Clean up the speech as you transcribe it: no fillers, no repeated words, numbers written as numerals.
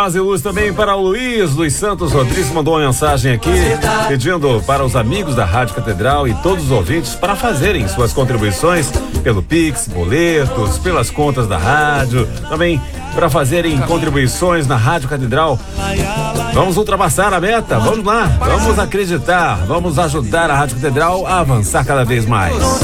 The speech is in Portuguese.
paz e luz também para o Luiz Santos Rodrigues, mandou uma mensagem aqui pedindo para os amigos da Rádio Catedral e todos os ouvintes para fazerem suas contribuições pelo Pix, boletos, pelas contas da rádio, também para fazerem contribuições na Rádio Catedral. Vamos ultrapassar a meta, vamos lá, vamos acreditar, vamos ajudar a Rádio Catedral a avançar cada vez mais.